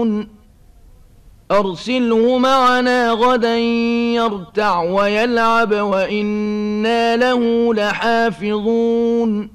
يعلمون أرسله معنا غدا يرتع ويلعب وإنا له لحافظون